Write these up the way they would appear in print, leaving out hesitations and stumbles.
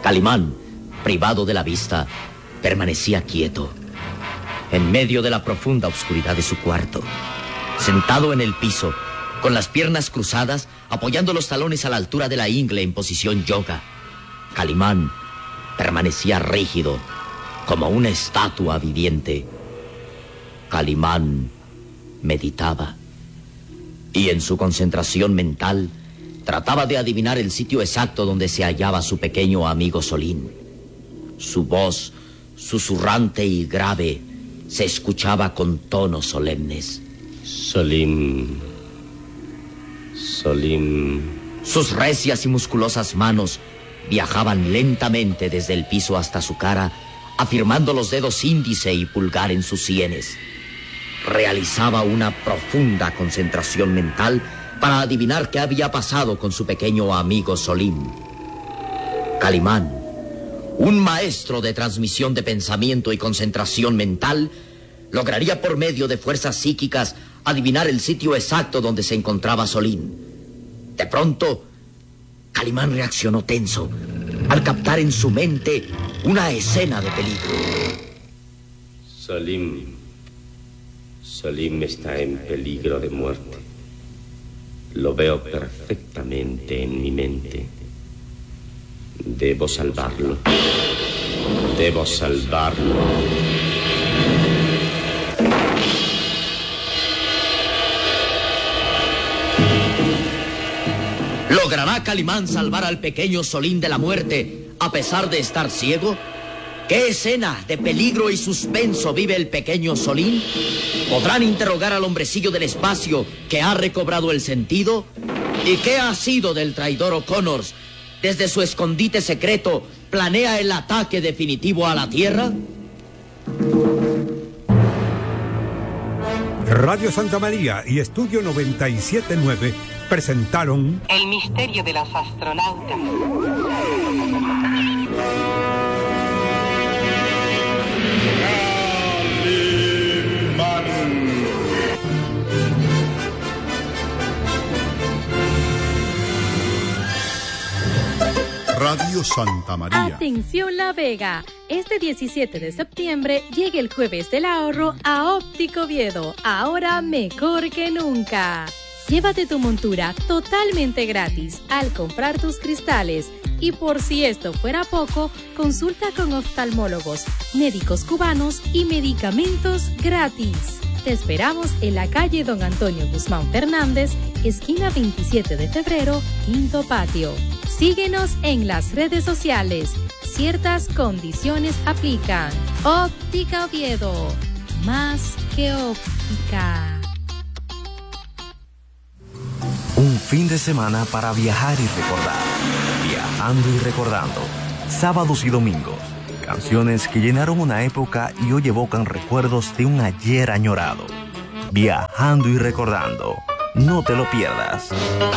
Calimán, privado de la vista, permanecía quieto, en medio de la profunda oscuridad de su cuarto, sentado en el piso, con las piernas cruzadas, apoyando los talones a la altura de la ingle en posición yoga. Calimán permanecía rígido, como una estatua viviente. Calimán meditaba, y en su concentración mental trataba de adivinar el sitio exacto donde se hallaba su pequeño amigo Solín. Su voz, susurrante y grave, se escuchaba con tonos solemnes. Solín. Sus recias y musculosas manos viajaban lentamente desde el piso hasta su cara, afirmando los dedos índice y pulgar en sus sienes. Realizaba una profunda concentración mental para adivinar qué había pasado con su pequeño amigo Solín. Calimán, un maestro de transmisión de pensamiento y concentración mental, lograría por medio de fuerzas psíquicas adivinar el sitio exacto donde se encontraba Solín. De pronto, Calimán reaccionó tenso al captar en su mente una escena de peligro. Solín está en peligro de muerte. Lo veo perfectamente en mi mente. Debo salvarlo. ¿Logrará Calimán salvar al pequeño Solín de la muerte a pesar de estar ciego? ¿Qué escena de peligro y suspenso vive el pequeño Solín? ¿Podrán interrogar al hombrecillo del espacio que ha recobrado el sentido? ¿Y qué ha sido del traidor O'Connors? ¿Desde su escondite secreto planea el ataque definitivo a la Tierra? Radio Santa María y Estudio 97.9 presentaron El misterio de los astronautas. Radio Santa María. Atención La Vega. Este 17 de septiembre llega el Jueves del Ahorro a Óptico Oviedo. Ahora mejor que nunca. Llévate tu montura totalmente gratis al comprar tus cristales. Y por si esto fuera poco, consulta con oftalmólogos, médicos cubanos y medicamentos gratis. Te esperamos en la calle Don Antonio Guzmán Fernández, esquina 27 de febrero, quinto patio. Síguenos en las redes sociales. Ciertas condiciones aplican. Óptica Oviedo. Más que óptica. Un fin de semana para viajar y recordar. Viajando y recordando. Sábados y domingos. Canciones que llenaron una época y hoy evocan recuerdos de un ayer añorado. Viajando y recordando. No te lo pierdas.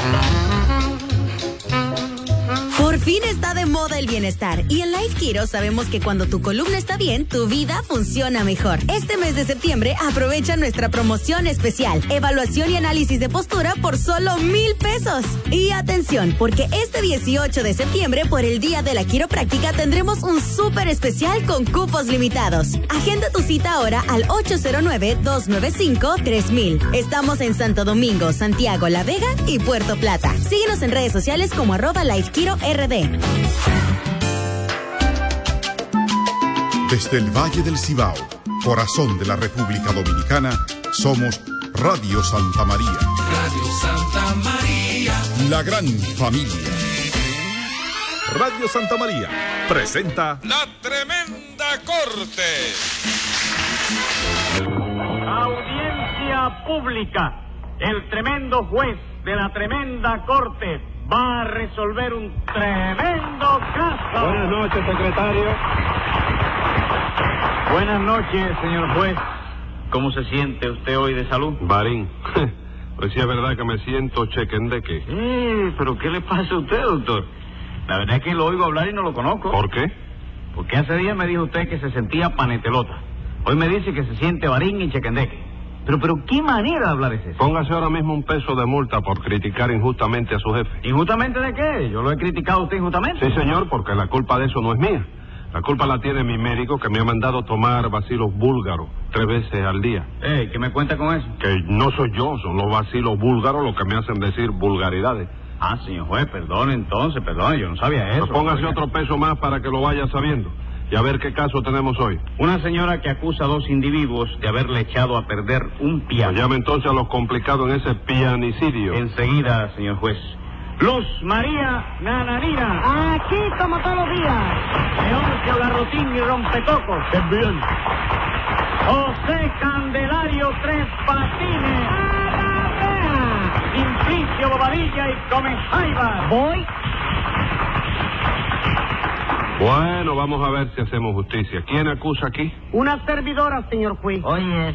Por fin está de moda el bienestar y en Life Kiro sabemos que cuando tu columna está bien, tu vida funciona mejor. Este mes de septiembre aprovecha nuestra promoción especial, evaluación y análisis de postura por solo 1,000 pesos. Y atención, porque este 18 de septiembre por el Día de la Quiropráctica tendremos un súper especial con cupos limitados. Agenda tu cita ahora al 809-295-3000. Estamos en Santo Domingo, Santiago, La Vega y Puerto Plata. Síguenos en redes sociales como @LifeKiroRD. Desde el Valle del Cibao, corazón de la República Dominicana, somos Radio Santa María. Radio Santa María. La gran familia. Radio Santa María presenta La Tremenda Corte. Audiencia pública. El tremendo juez de la tremenda corte va a resolver un tremendo caso. Buenas noches, secretario. Buenas noches, señor juez. ¿Cómo se siente usted hoy de salud? Barín, pues sí es verdad que me siento chequendeque. ¿Pero qué le pasa a usted, doctor? La verdad es que lo oigo hablar y no lo conozco. ¿Por qué? Porque hace días me dijo usted que se sentía panetelota. Hoy me dice que se siente barín y chequendeque. Pero ¿qué manera de hablar es esa? Póngase ahora mismo un peso de multa por criticar injustamente a su jefe. ¿Injustamente de qué? ¿Yo lo he criticado a usted injustamente? Sí, señor, porque la culpa de eso no es mía. La culpa la tiene mi médico, que me ha mandado tomar bacilos búlgaros 3 veces al día. ¿Qué me cuenta con eso? Que no soy yo, son los bacilos búlgaros los que me hacen decir vulgaridades. Ah, señor juez, perdone entonces, perdone, yo no sabía eso. Pues póngase otro peso más para que lo vaya sabiendo. Y a ver qué caso tenemos hoy. Una señora que acusa a 2 individuos de haberle echado a perder un piano. Pues llame entonces a los complicados en ese pianicidio. Enseguida, señor juez. Luz María Nananina. Aquí como todos los días. Leoncio Garrotín y Rompecocos. Bien. José Candelario Tres Patines. Simplicio Bobadilla y Comejaiba. Voy. Bueno, vamos a ver si hacemos justicia. ¿Quién acusa aquí? Una servidora, señor juez. Oye,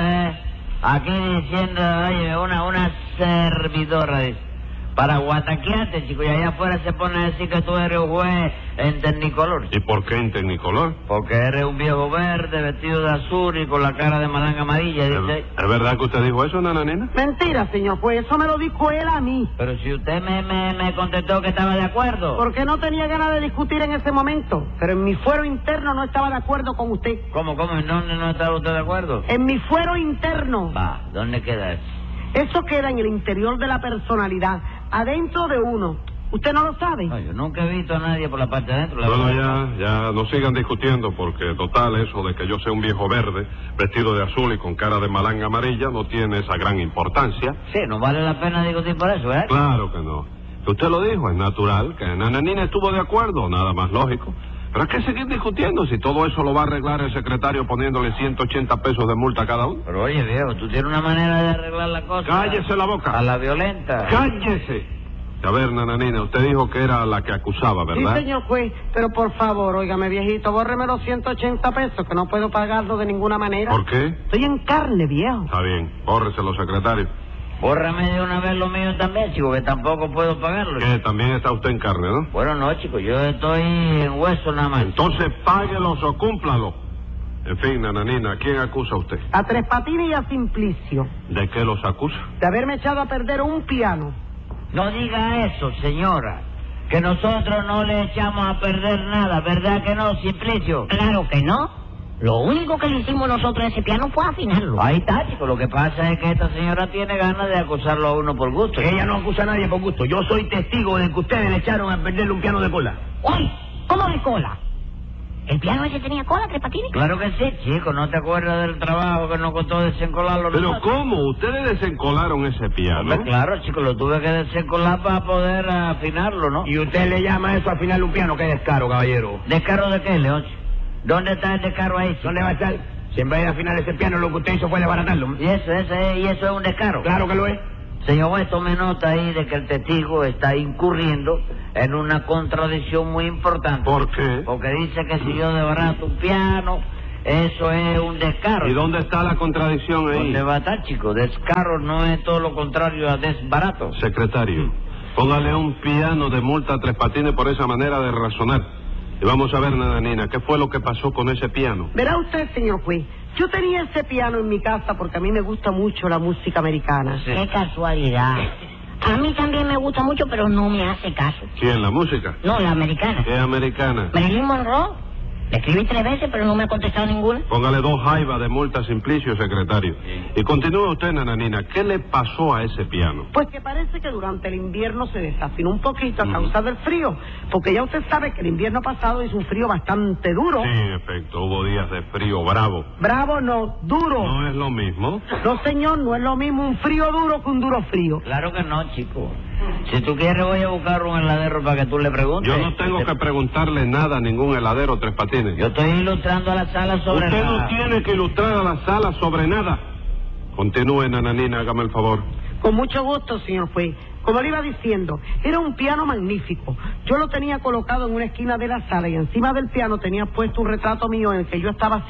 aquí diciendo, oye, una servidora, dice. Para guataquearte, chico, y allá afuera se pone a decir que tú eres un juez en Tecnicolor. ¿Y por qué en Tecnicolor? Porque eres un viejo verde, vestido de azul y con la cara de malanga amarilla, dice. ¿Es verdad que usted dijo eso, Nananina? Mentira, señor juez, eso me lo dijo él a mí. Pero si usted me contestó que estaba de acuerdo. Porque no tenía ganas de discutir en ese momento, pero en mi fuero interno no estaba de acuerdo con usted. ¿Cómo? ¿En dónde no estaba usted de acuerdo? En mi fuero interno. Va, ¿dónde queda eso? Eso queda en el interior de la personalidad, adentro de uno. ¿Usted no lo sabe? No, yo nunca he visto a nadie por la parte de adentro. Bueno, ya no sigan discutiendo, porque total, eso de que yo sea un viejo verde, vestido de azul y con cara de malanga amarilla, no tiene esa gran importancia. Sí, no vale la pena discutir por eso, ¿eh? Claro que no. Usted lo dijo, es natural, que Nananina estuvo de acuerdo, nada más lógico. ¿Pero hay que seguir discutiendo si todo eso lo va a arreglar el secretario poniéndole 180 pesos de multa a cada uno? Pero oye, viejo, tú tienes una manera de arreglar la cosa. ¡Cállese la boca! A la violenta. ¡Cállese! A ver, Nananina, usted dijo que era la que acusaba, ¿verdad? Sí, señor juez, pero por favor, óigame, viejito, bórreme los 180 pesos, que no puedo pagarlo de ninguna manera. ¿Por qué? Estoy en carne, viejo. Está bien, bórreselo, secretario. Bórrame de una vez lo mío también, chico, que tampoco puedo pagarlo. Que también está usted en carne, ¿no? Bueno, no, chico, yo estoy en hueso nada más. Entonces páguelos o cúmplalo. En fin, Nananina, ¿a quién acusa usted? A Tres Patines y a Simplicio. ¿De qué los acusa? De haberme echado a perder un piano. No diga eso, señora. Que nosotros no le echamos a perder nada, ¿verdad que no, Simplicio? Claro que no. Lo único que le hicimos nosotros a ese piano fue afinarlo. Ahí está, chico. Lo que pasa es que esta señora tiene ganas de acusarlo a uno por gusto. Ella no acusa a nadie por gusto. Yo soy testigo de que ustedes le echaron a perderle un piano de cola. Uy, ¿cómo de cola? ¿El piano ese tenía cola, Tres Patines? Claro que sí, chico. ¿No te acuerdas del trabajo que nos costó desencolarlo? ¿Pero nosotros? cómo? ¿Ustedes desencolaron ese piano? Hombre, claro, chico. Lo tuve que desencolar para poder afinarlo, ¿no? ¿Y usted le llama eso afinarle un piano? ¡Qué descaro, caballero! ¿Descaro de qué, Leoncio? ¿Dónde está el descaro ahí, chico? ¿Dónde va a estar? Si en vez de afinar ese piano lo que usted hizo fue desbaratarlo. ¿Y eso es un descaro? Claro que lo es. Señor juez, tome nota ahí de que el testigo está incurriendo en una contradicción muy importante. ¿Por qué? Porque dice que si yo desbarato un piano, eso es un descaro. ¿Y dónde está la contradicción ahí? ¿Dónde va a estar, chico? Descaro no es todo lo contrario a desbarato. Secretario, póngale un piano de multa a Tres Patines por esa manera de razonar. Y vamos a ver, Nananina, ¿qué fue lo que pasó con ese piano? Verá usted, señor juez, yo tenía ese piano en mi casa porque a mí me gusta mucho la música americana. Sí. Qué casualidad. A mí también me gusta mucho, pero no me hace caso. ¿Quién, la música? No, la americana. ¿Qué americana? Marilyn Monroe. Le escribí 3 veces, pero no me ha contestado ninguna. Póngale 2 jaivas de multa a Simplicio, secretario. Y continúe usted, Nananina, ¿qué le pasó a ese piano? Pues que parece que durante el invierno se desafinó un poquito a causa del frío, porque ya usted sabe que el invierno pasado hizo un frío bastante duro. Sí, en efecto, hubo días de frío bravo. Bravo no, duro. ¿No es lo mismo? No, señor, no es lo mismo un frío duro que un duro frío. Claro que no, chico. Si tú quieres voy a buscar un heladero para que tú le preguntes. Yo no tengo que preguntarle nada a ningún heladero, Tres Patines. Yo estoy ilustrando a la sala sobre Usted nada. no tiene que ilustrar a la sala sobre nada. Continúe, Nananina, hágame el favor. Con mucho gusto, señor juez. Como le iba diciendo, era un piano magnífico. Yo lo tenía colocado en una esquina de la sala y encima del piano tenía puesto un retrato mío en el que yo estaba así,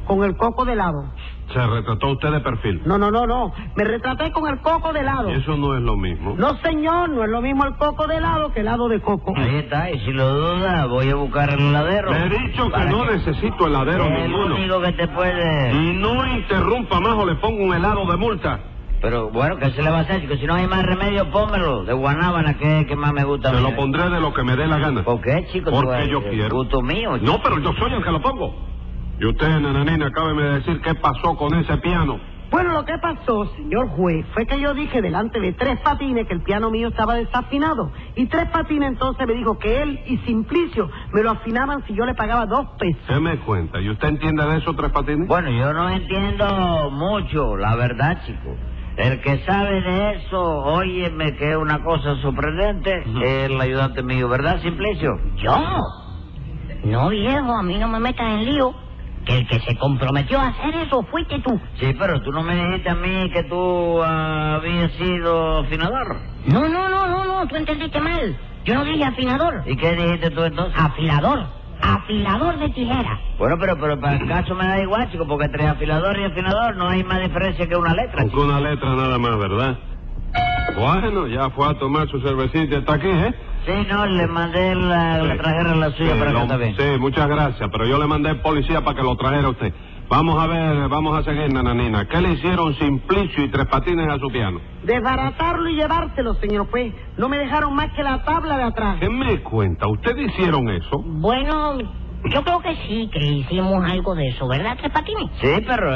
con el coco de lado. ¿Se retrató usted de perfil? No. Me retraté con el coco de lado. ¿Y eso no es lo mismo? No, señor, no es lo mismo el coco de lado que el lado de coco. Ahí está, y si lo duda, voy a buscar el heladero. Le he dicho que no necesito heladero ninguno. Es el único que te puede... Y no interrumpa más o le pongo un helado de multa. Pero bueno, ¿qué se le va a hacer, chico? Si no hay más remedio, pónmelo. De guanábana, que es que más me gusta. Se lo pondré de lo que me dé la gana. ¿Por qué, chico? Porque yo quiero. Gusto mío, chico. No, pero yo soy el que lo pongo. Y usted, nananina, acábeme de decir qué pasó con ese piano. Bueno, lo que pasó, señor juez, fue que yo dije delante de Tres Patines que el piano mío estaba desafinado. Y Tres Patines entonces me dijo que él y Simplicio me lo afinaban si yo le pagaba 2 pesos. ¿Qué me cuenta? ¿Y usted entiende de eso, Tres Patines? Bueno, yo no entiendo mucho, la verdad, chico. El que sabe de eso, óyeme, que es una cosa sorprendente, es el ayudante mío, ¿verdad, Simplicio? ¿Yo? No, viejo, a mí no me metas en lío. Que el que se comprometió a hacer eso fuiste tú. Sí, pero tú no me dijiste a mí que tú habías sido afinador. No, tú entendiste mal. Yo no dije afinador. ¿Y qué dijiste tú entonces? Afilador de tijera. Bueno, pero para el caso me da igual, chico, porque entre afilador y afinador no hay más diferencia que una letra. Aunque una letra nada más, ¿verdad? Bueno, ya fue a tomar su cervecita, está aquí, ¿eh? Sí, no, le mandé le trajera la suya para que está bien. Sí, muchas gracias, pero yo le mandé policía para que lo trajera usted. Vamos a ver, vamos a seguir, nananina. ¿Qué le hicieron Simplicio y Tres Patines a su piano? Desbaratarlo y llevárselo, señor juez. No me dejaron más que la tabla de atrás. ¿Qué me cuenta? ¿Ustedes hicieron eso? Bueno, yo creo que sí, que hicimos algo de eso, ¿verdad, Tres Patines? Sí, pero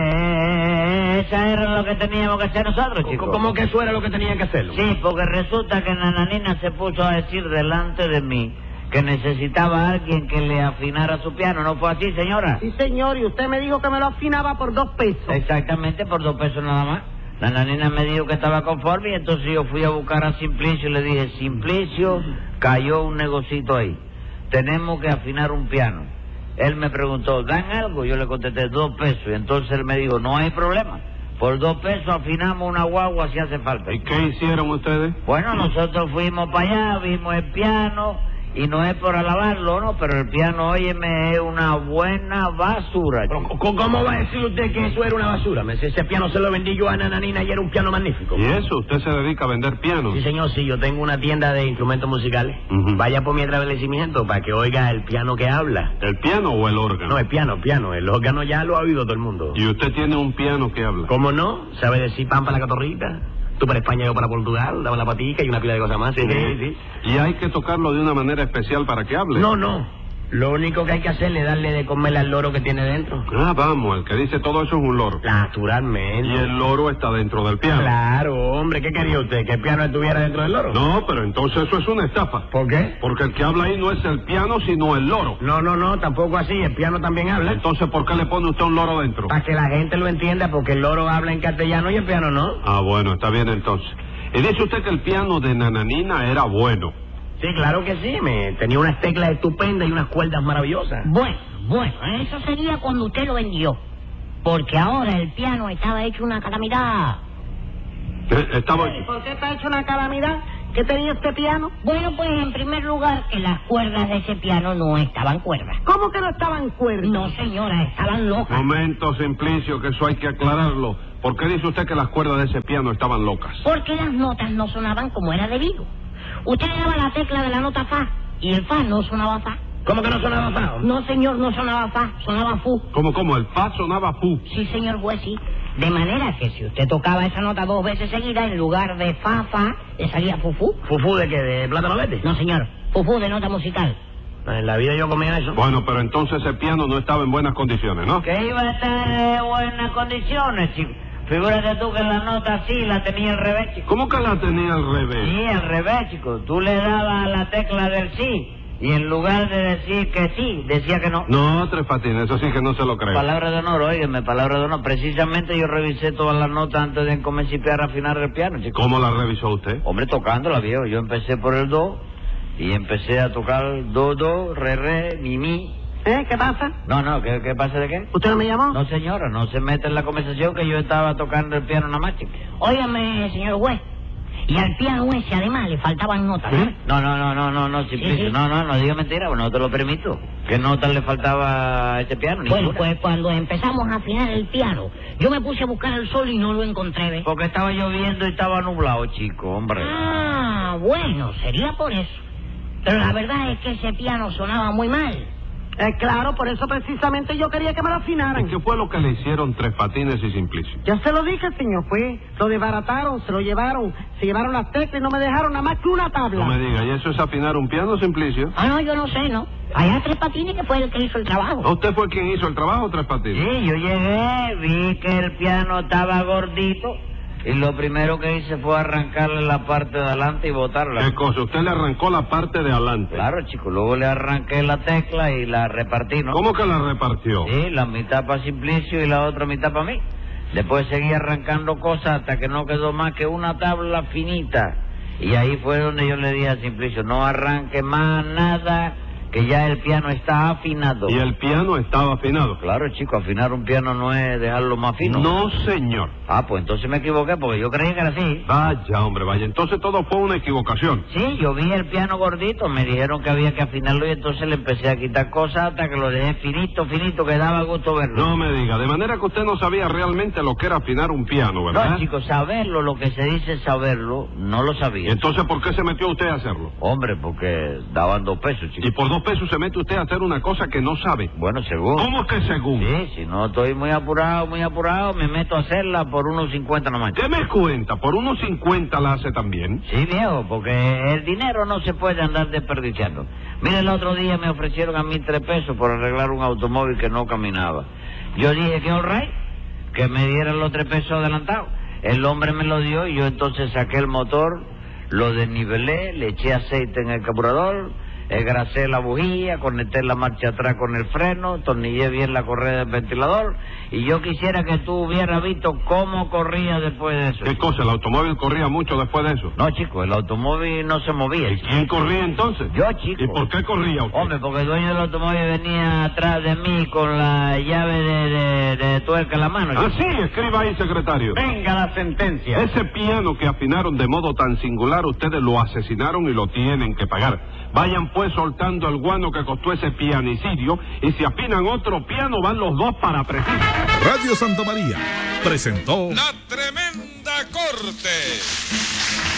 esa era lo que teníamos que hacer nosotros, chicos. ¿Cómo que eso era lo que tenían que hacerlo? Sí, porque resulta que Nananina se puso a decir delante de mí que necesitaba a alguien que le afinara su piano. ¿No fue así, señora? Sí, señor, y usted me dijo que me lo afinaba por 2 pesos. Exactamente, por 2 pesos nada más. Nananina me dijo que estaba conforme y entonces yo fui a buscar a Simplicio y le dije, Simplicio, cayó un negocito ahí. Tenemos que afinar un piano. Él me preguntó, ¿dan algo? Yo le contesté 2 pesos. Y entonces él me dijo, no hay problema. Por 2 pesos afinamos una guagua si hace falta. ¿Y qué hicieron ustedes? Bueno, nosotros fuimos para allá, vimos el piano. Y no es por alabarlo, ¿no? Pero el piano, óyeme, es una buena basura. ¿Cómo va a decir usted que eso era una basura? Ese piano se lo vendí yo a Nananina y era un piano magnífico. ¿Y eso? ¿Usted se dedica a vender pianos? Sí, señor, sí. Yo tengo una tienda de instrumentos musicales. Vaya por mi establecimiento para que oiga el piano que habla. ¿El piano o el órgano? No, el piano. El órgano ya lo ha oído todo el mundo. ¿Y usted tiene un piano que habla? ¿Cómo no? ¿Sabe decir pan para la catorrita? Tú para España, yo para Portugal, dame la patica y una pila de cosas más. Sí. ¿Y hay que tocarlo de una manera especial para que hable? No. Lo único que hay que hacer es darle de comer al loro que tiene dentro. Ah, vamos, el que dice todo eso es un loro. Naturalmente. Y el loro está dentro del piano. Claro, hombre, ¿qué quería usted? ¿Que el piano estuviera dentro del loro? No, pero entonces eso es una estafa. ¿Por qué? Porque el que habla ahí no es el piano, sino el loro. No, tampoco así, el piano también habla. Entonces, ¿por qué le pone usted un loro dentro? Para que la gente lo entienda, porque el loro habla en castellano y el piano no. Ah, bueno, está bien entonces. Y dice usted que el piano de Nananina era bueno. Sí, claro que sí, tenía unas teclas estupendas y unas cuerdas maravillosas. Bueno, eso sería cuando usted lo vendió. Porque ahora el piano estaba hecho una calamidad. ¿Por qué está hecho una calamidad? ¿Qué tenía este piano? Bueno, pues en primer lugar que las cuerdas de ese piano no estaban cuerdas. ¿Cómo que no estaban cuerdas? No, señora, estaban locas. Momento, Simplicio, que eso hay que aclararlo. ¿Por qué dice usted que las cuerdas de ese piano estaban locas? Porque las notas no sonaban como era debido. Usted le daba la tecla de la nota fa y el fa no sonaba fa. ¿Cómo que no sonaba fa? No, señor, no sonaba fa, sonaba fu. ¿Cómo? ¿El fa sonaba fu? Sí, señor juez, sí. De manera que si usted tocaba esa nota 2 veces seguidas, en lugar de fa, le salía fu. ¿Fu de qué? ¿De plátano verde? No, señor, fu de nota musical. En la vida yo comía eso. Bueno, pero entonces ese piano no estaba en buenas condiciones, ¿no? Que iba a estar en buenas condiciones, chico. Figúrate tú que la nota sí la tenía al revés, chico. ¿Cómo que la tenía al revés? Sí, al revés, chico. Tú le dabas a la tecla del sí y en lugar de decir que sí, decía que no. No, Tres Patines, eso sí que no se lo creo. Palabra de honor, óigame, palabra de honor. Precisamente yo revisé todas las notas antes de comenzar a afinar el piano, chico. ¿Cómo la revisó usted? Hombre, tocándola, viejo. Yo empecé por el do y empecé a tocar do, re, mi. ¿Qué pasa? No, ¿qué pasa de qué? ¿Usted no me llamó? No, señora, no se mete en la conversación que yo estaba tocando el piano nada más, chico. Óigame, señor juez, Y al piano ese, además, le faltaban notas, ¿sabes? No, Simplicio. Sí. No diga mentira, no te lo permito. ¿Qué notas le faltaba a ese piano? Bueno, Ninguna. pues cuando empezamos a afinar el piano, yo me puse a buscar el sol y no lo encontré, ¿ves? Porque estaba lloviendo y estaba nublado, chico, hombre. Ah, bueno, sería por eso. Pero la verdad es que ese piano sonaba muy mal. Claro, por eso precisamente yo quería que me lo afinaran. ¿Y qué fue lo que le hicieron Tres Patines y Simplicio? Ya se lo dije, señor juez. Lo desbarataron, se lo llevaron. Se llevaron las teclas y no me dejaron nada más que una tabla. No me diga, ¿y eso es afinar un piano, Simplicio? Ah, no, yo no sé, ¿no? Allá Tres Patines que fue el que hizo el trabajo. ¿Usted fue quien hizo el trabajo, Tres Patines? Sí, yo llegué, vi que el piano estaba gordito y lo primero que hice fue arrancarle la parte de adelante y botarla. ¿Qué cosa? ¿Usted le arrancó la parte de adelante? Claro, chico, luego le arranqué la tecla y la repartí, ¿no? ¿Cómo que la repartió? Sí, la mitad para Simplicio y la otra mitad para mí. Después seguí arrancando cosas hasta que no quedó más que una tabla finita. Y ahí fue donde yo le dije a Simplicio, no arranque más nada, que ya el piano está afinado. ¿Y el piano estaba afinado? Claro, chico, afinar un piano no es dejarlo más fino. No, señor. Ah, pues entonces me equivoqué, porque yo creía que era así. Vaya, hombre, vaya. Entonces todo fue una equivocación. Sí, yo vi el piano gordito, me dijeron que había que afinarlo y entonces le empecé a quitar cosas hasta que lo dejé finito, que daba gusto verlo. No me diga, de manera que usted no sabía realmente lo que era afinar un piano, ¿verdad? No, chico, saberlo, lo que se dice saberlo, no lo sabía. ¿Y entonces por qué se metió usted a hacerlo? Hombre, porque daban 2 pesos, chico. ¿Y por 2 pesos se mete usted a hacer una cosa que no sabe? Bueno, según. ¿Cómo que según? Sí, si no estoy muy apurado, me meto a hacerla por 1.50 nomás. ¿Qué me cuenta? ¿Por 1.50 la hace también? Sí, viejo, porque el dinero no se puede andar desperdiciando. Mire, el otro día me ofrecieron a mí 3 pesos por arreglar un automóvil que no caminaba. Yo dije que all right, que me dieran los 3 pesos adelantados. El hombre me lo dio y yo entonces saqué el motor, lo desnivelé, le eché aceite en el carburador, engrasé la bujía, conecté la marcha atrás con el freno, tornillé bien la correa del ventilador y yo quisiera que tú hubieras visto cómo corría después de eso. ¿Qué cosa? ¿El automóvil corría mucho después de eso? No, chico, el automóvil no se movía. ¿Y quién corría entonces? Yo, chico. ¿Y por qué corría usted? Hombre, porque el dueño del automóvil venía atrás de mí con la llave de tuerca en la mano. Ah, sí, escriba ahí, secretario. Venga la sentencia. Ese piano que afinaron de modo tan singular, ustedes lo asesinaron y lo tienen que pagar. Vayan pues soltando el guano que costó ese pianicidio y si afinan otro piano van los 2 para presidio. Radio Santa María presentó La Tremenda Corte.